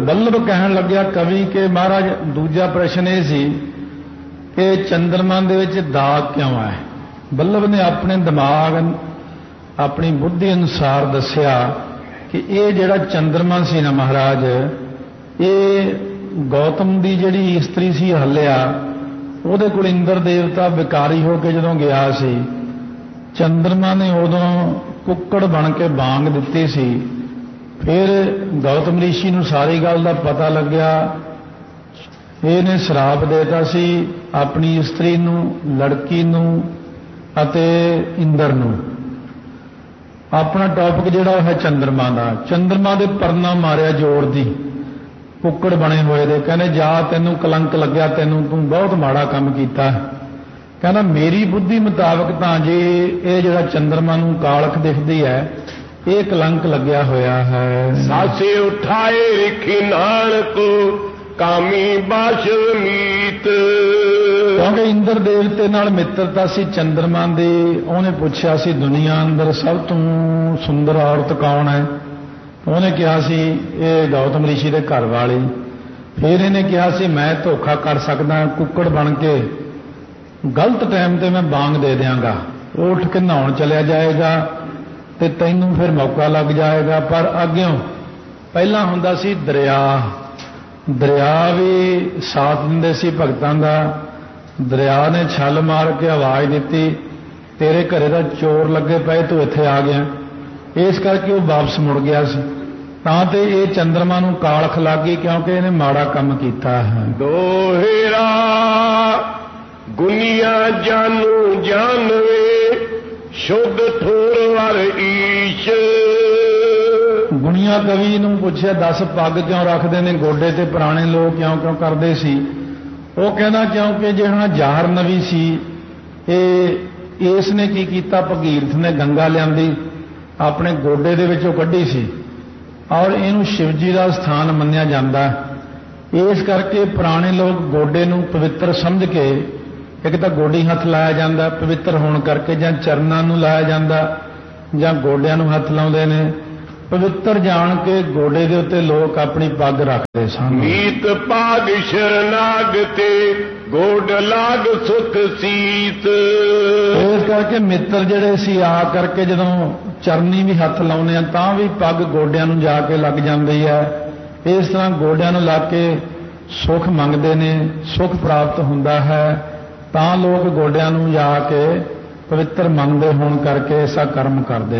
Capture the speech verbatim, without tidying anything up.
बल्लभ कहन लग्या कवि के महाराज दूजा प्रश्न ये सी कि चंद्रमा दे विच दाग क्यों है। बल्लभ ने अपने दिमाग अपनी बुद्धि अनुसार दसिया कि ये जिहड़ा चंद्रमा सी ना महाराज, ये गौतम की जिहड़ी इस्त्री सी हलिया, ਉਹਦੇ ਕੋਲ इंद्र देवता विकारी होकर जदों गया सी, चंद्रमा ने उदों कुक्कड़ बन के बांग दिती सी। फिर गौतम ऋषि नूं सारी गल दा पता लग्या, ਇਹਨੇ श्राप देता सी अपनी इस्त्री नूं, लड़की नूं अते इंद्र नूं। अपना टॉपिक जिहड़ा है चंद्रमा दा, चंद्रमा दे परना मारिया जोर दी, कुक्कड़ बने हुए दे, कहने जा तैनूं कलंक लग्या, तैनूं तूं बहुत माड़ा काम कीता। कहना मेरी बुद्धि मुताबक तां जे ये जिहड़ा चंद्रमा नूं कालख दिखदी है, ये कलंक लग्या होया है। सासे उठाए रिखी नानक कामी बाशल मीत। क्योंकि इंद्र देवते नाल मित्रता सी चंद्रमा दी। उहने पुछया सी दुनिया अंदर सब तो सुंदर औरत कौन है। उन्हें कहा सी ये गौतम ऋषि के घर वाली। फिर इन्हें कहा सी मैं धोखा कर सकदा, कुक्कड़ बन के गलत टाइम ते मैं बांग दे देंगा, उठ के नहाउण चलिया जाएगा ते तैनूं फिर मौका लग जाएगा। पर अग्यों पहला हुंदा सी दरिया, दरिया भी साथ दिंदे सी भगतां दा। दरिया ने छल मार के आवाज़ दिती, तेरे घरे दा चोर लगे पए, तू इत्थे आ गया। इस करके वो वापस मुड़ गया सी। तां ते ये चंद्रमा नूं कालख लग गई, क्योंकि इहने माड़ा काम कीता है। दोहेरा गुनिया जानू जानवे शुद्ध ठोर वर ईश। गुनिया कवि नूं पुछया दस पग क्यों रखते हैं गोडे ते, पुराने लोग क्यों क्यों करते सी। वो कहना क्योंकि जिहड़ा जार नवी सी, ये इसने की कीता, भगीरथ ने गंगा लियांदी अपने गोडे दे विचों कड्ढी सी, और इनू शिवजी का स्थान मन्निया जाता। इस करके पुराने लोग गोडे नूं पवित्र समझ के, एक तो गोडी हथ लाया जाता पवित्र होने करके, जां चरनां नूं लाया जाता, जां गोडियां नूं हथ लाउंदे ने, पवित्र जान के गोडे दे उत्ते लोग अपनी पग रखते सन। मीत पाग शरनाग ते गोड लाग सुख सीत। इस करके मित्र जिहड़े सी आ करके जदों चरनी भी हथ लाउने तां भी पग गोडियां नूं जाके लग जाती है। इस तरह गोडियां नूं लग के सुख मंगते ने, सुख प्राप्त हुंदा है, तां लोग गोडियां नूं जाके पवित्र मंगते होण करके ऐसा कर्म करते।